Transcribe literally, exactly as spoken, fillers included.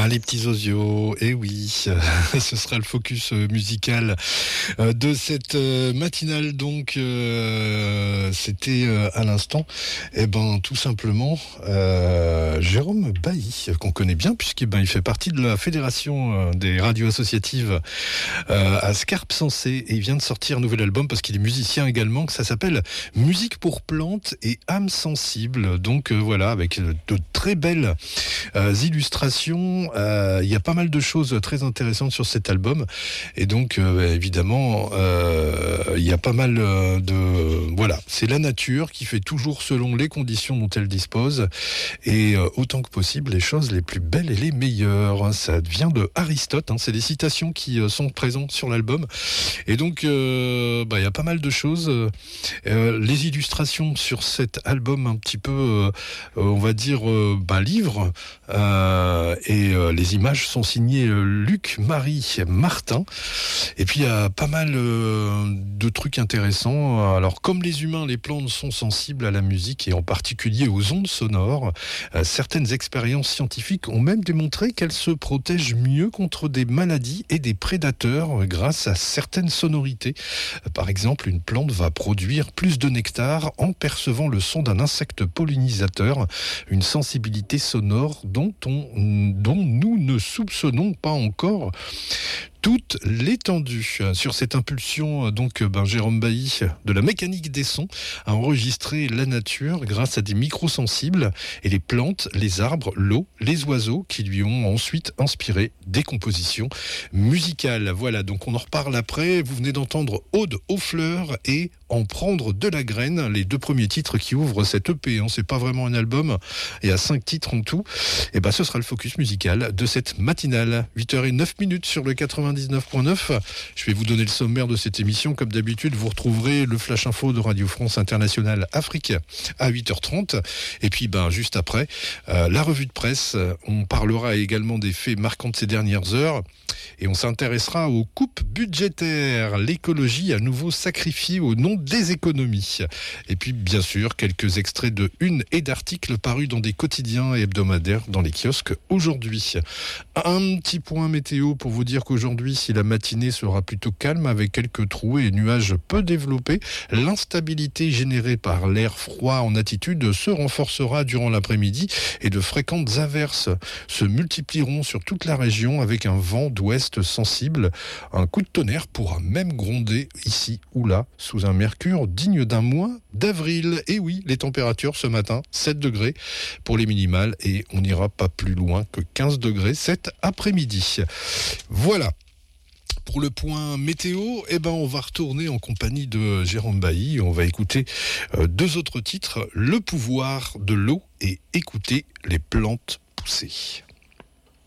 Ah, les petits osios, eh oui, ce sera le focus musical de cette matinale. Donc, euh, c'était à l'instant, eh ben, tout simplement, euh, Jérôme Bailly, qu'on connaît bien, puisqu'il ben, il fait partie de la fédération des radios associatives euh, à Scarpe-Sensé, et il vient de sortir un nouvel album parce qu'il est musicien également, que ça s'appelle Musique pour plantes et âme sensible. Donc euh, voilà, avec de très belles euh, illustrations. Euh, il y a pas mal de choses très intéressantes sur cet album, et donc euh, évidemment euh, il y a pas mal de voilà, c'est la nature qui fait toujours selon les conditions dont elle dispose, et euh, autant que possible les choses les plus belles et les meilleures. Ça vient de Aristote, hein, c'est des citations qui euh, sont présentes sur l'album, et donc euh, bah, il y a pas mal de choses. Euh, les illustrations sur cet album un petit peu euh, on va dire euh, bah, livre, euh, et euh, les images sont signées euh, Luc-Marie Martin, et puis il y a pas mal euh, de trucs intéressants. Alors, comme les humains, les plantes sont sensibles à la musique et en particulier aux ondes sonores. Euh, certaines expériences scientifiques ont même démontré qu'elles se protègent mieux contre des maladies et des prédateurs grâce à certaines sonorités. Euh, par exemple, une plante va produire plus de nectar en percevant le son d'un insecte pollinisateur, une sensibilité sonore dont, on, dont nous ne soupçonnons pas encore toute l'étendue. Sur cette impulsion, donc, ben, Jérôme Bailly, de la mécanique des sons, a enregistré la nature grâce à des microsensibles et les plantes, les arbres, l'eau, les oiseaux qui lui ont ensuite inspiré des compositions musicales. Voilà, donc on en reparle après. Vous venez d'entendre Ode aux fleurs et En prendre de la graine, les deux premiers titres qui ouvrent cette E P. Hein. C'est pas vraiment un album, il y a cinq titres en tout. Et ben, ce sera le focus musical de cette matinale. huit heures zéro neuf sur le quatre-vingt-dix-neuf virgule neuf. Je vais vous donner le sommaire de cette émission. Comme d'habitude, vous retrouverez le Flash Info de Radio France Internationale Afrique à huit heures trente. Et puis, ben, juste après, euh, la revue de presse. On parlera également des faits marquants de ces dernières heures. Et on s'intéressera aux coupes budgétaires. L'écologie à nouveau sacrifiée au nom des économies. Et puis, bien sûr, quelques extraits de une et d'articles parus dans des quotidiens et hebdomadaires dans les kiosques aujourd'hui. Un petit point météo pour vous dire qu'aujourd'hui, si la matinée sera plutôt calme avec quelques trous et nuages peu développés, l'instabilité générée par l'air froid en attitude se renforcera durant l'après-midi et de fréquentes averses se multiplieront sur toute la région avec un vent d'ouest sensible. Un coup de tonnerre pourra même gronder ici ou là sous un mercure digne d'un mois d'avril. Et oui, les températures ce matin, sept degrés pour les minimales, et on n'ira pas plus loin que quinze degrés cet après-midi. Voilà. Pour le point météo, eh ben on va retourner en compagnie de Jérôme Bailly. On va écouter euh, deux autres titres, Le pouvoir de l'eau et Écouter les plantes pousser.